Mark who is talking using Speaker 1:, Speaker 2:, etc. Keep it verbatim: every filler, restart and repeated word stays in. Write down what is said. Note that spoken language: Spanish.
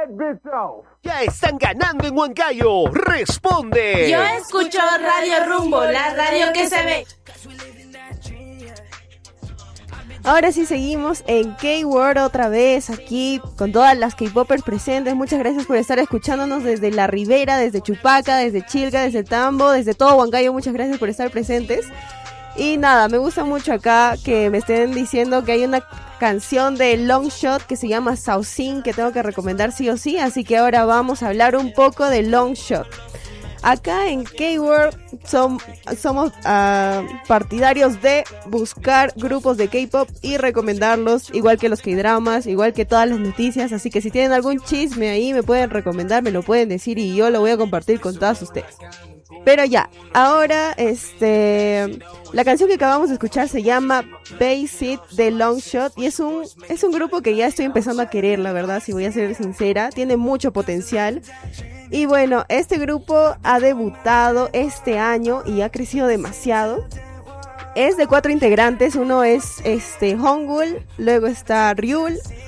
Speaker 1: Ya están ganando en Huancayo. ¡Responde!
Speaker 2: Yo escucho Radio Rumbo, la radio que se ve.
Speaker 3: Ahora sí seguimos en K-World otra vez, aquí con todas las K-Popers presentes. Muchas gracias por estar escuchándonos desde La Ribera, desde Chupaca, desde Chilca, desde Tambo, desde todo Huancayo. Muchas gracias por estar presentes. Y nada, me gusta mucho acá que me estén diciendo que hay una canción de Longshot que se llama Saucin, que tengo que recomendar sí o sí. Así que ahora vamos a hablar un poco de Longshot. Acá en K-World som, somos uh, partidarios de buscar grupos de K-pop y recomendarlos, igual que los K-dramas, igual que todas las noticias. Así que si tienen algún chisme ahí, me pueden recomendar, me lo pueden decir y yo lo voy a compartir con todas ustedes. Pero ya, ahora este la canción que acabamos de escuchar se llama Base It de Longshot y es un es un grupo que ya estoy empezando a querer, la verdad, si voy a ser sincera, tiene mucho potencial. Y bueno, este grupo ha debutado este año y ha crecido demasiado. Es de cuatro integrantes, uno es este Hongul, luego está Ryul,